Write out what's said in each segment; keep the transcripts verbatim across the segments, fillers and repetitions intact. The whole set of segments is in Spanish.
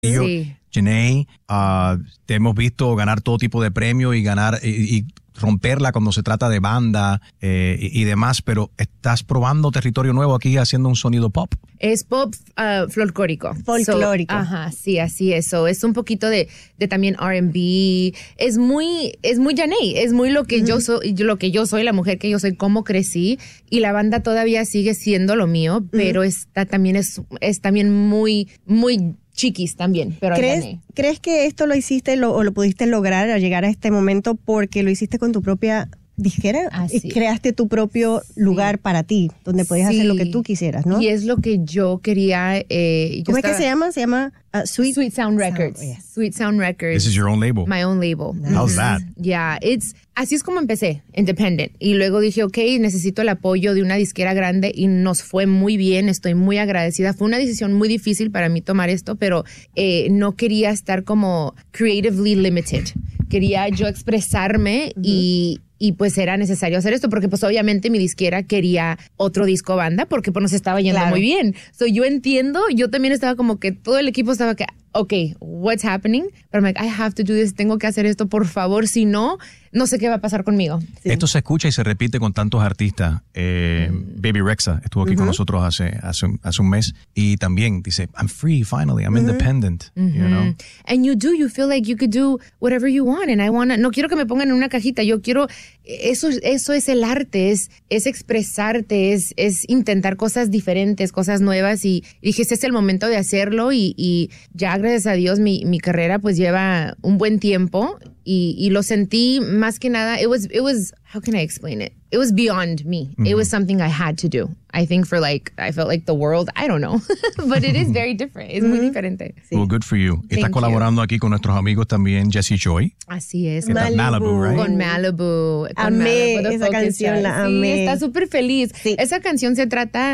Sí. Jhené, uh, te hemos visto ganar todo tipo de premios y ganar y, y romperla cuando se trata de banda eh, y, y demás, pero estás probando territorio nuevo aquí haciendo un sonido pop. Es pop uh, folclórico. Folclórico. So, ajá, sí, así es. So, es un poquito de, de también R and B. Es muy, es muy Jhené, es muy lo que mm. yo soy, lo que yo soy, la mujer que yo soy, cómo crecí. Y la banda todavía sigue siendo lo mío, mm. pero está también es, es también muy, muy chiquis también, pero ¿Crees, ¿Crees que esto lo hiciste lo, o lo pudiste lograr al llegar a este momento porque lo hiciste con tu propia disquera? Así. Y creaste tu propio lugar sí. para ti, donde podías sí. hacer lo que tú quisieras, ¿no? Y es lo que yo quería. Eh, yo ¿Cómo estaba, es que se llama? Se llama uh, Sweet, Sweet Sound Records. Sound, yeah. Sweet Sound Records. This is your own label. My own label. Nice. How's that? Yeah, it's así es como empecé, independent. Y luego dije, ok, necesito el apoyo de una disquera grande y nos fue muy bien. Estoy muy agradecida. Fue una decisión muy difícil para mí tomar esto, pero eh, no quería estar como creatively limited. Quería yo expresarme uh-huh. y Y pues era necesario hacer esto porque pues obviamente mi disquera quería otro disco banda porque pues nos estaba yendo claro. muy bien. So yo entiendo, yo también estaba como que todo el equipo estaba que, ok, what's happening? But I'm like, I have to do this, tengo que hacer esto, por favor, si no, no sé qué va a pasar conmigo. Sí. Esto se escucha y se repite con tantos artistas. Eh, mm. Baby Rexha estuvo aquí uh-huh. con nosotros hace, hace, hace un mes y también dice, I'm free finally, I'm uh-huh. independent, uh-huh. you know? And you do, you feel like you could do whatever you want and I wanna, no quiero que me pongan en una cajita, yo quiero, eso, eso es el arte, es, es expresarte, es, es intentar cosas diferentes, cosas nuevas y dije, este es el momento de hacerlo y, y ya gracias a Dios mi, mi carrera pues lleva un buen tiempo y, y lo sentí más que nada, it was, it was, how can I explain it? It was beyond me. Mm-hmm. It was something I had to do. I think for like, I felt like the world, I don't know, but it is very different. Es mm-hmm. muy diferente. Sí. Well, good for you. Thank Estás colaborando you. aquí con nuestros amigos también, Jessie Joy. Así es. Malibu, Malibu, right? Con Malibu. Con amé Malibu, esa canción, la amé. Sí, está súper feliz. Sí. Esa canción se trata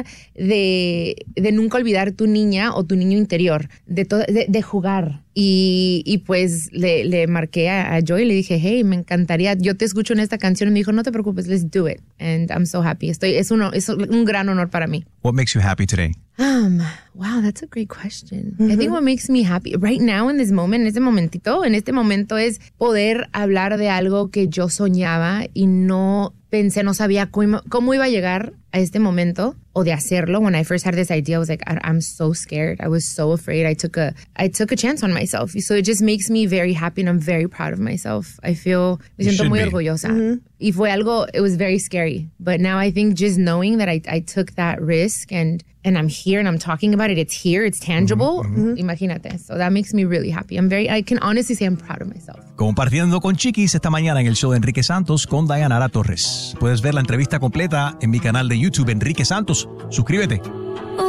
de, de nunca olvidar tu niña o tu niño interior, de, to, de, de jugar. Y, y pues le, le marqué a, a Joy y le dije, hey, me encantaría, yo te escucho en esta canción. Y me dijo, no te preocupes, let's do it. And I'm so happy. Estoy, es, uno, es un gran honor para mí. What makes you happy today? Um, wow, that's a great question. Mm-hmm. I think what makes me happy right now in this moment, en este momentito, en este momento es poder hablar de algo que yo soñaba y no pensé, no sabía cómo, cómo iba a llegar a este momento o de hacerlo. When I first had this idea, I was like, I, I'm so scared. I was so afraid. I took a, I took a chance on myself. So it just makes me very happy and I'm very proud of myself. I feel, me siento muy be. orgullosa. Mm-hmm. Y fue algo, it was very scary. But now I think just knowing that I, I took that risk and and I'm here and I'm talking about it, it's here, it's tangible. Mm-hmm. Imagínate. So that makes me really happy. I'm very, I can honestly say I'm proud of myself. Compartiendo con Chiquis esta mañana en el show de Enrique Santos con Dayanara Torres. Puedes ver la entrevista completa en mi canal de YouTube, Enrique Santos. Suscríbete.